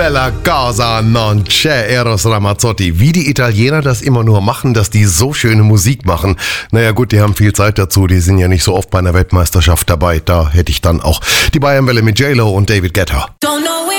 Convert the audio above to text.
Bella Cosa non c'è Eros Ramazzotti. Wie die Italiener das immer nur machen, dass die so schöne Musik machen. Naja gut, die haben viel Zeit dazu, die sind ja nicht so oft bei einer Weltmeisterschaft dabei. Da hätte ich dann auch die Bayernwelle mit J-Lo und David Guetta.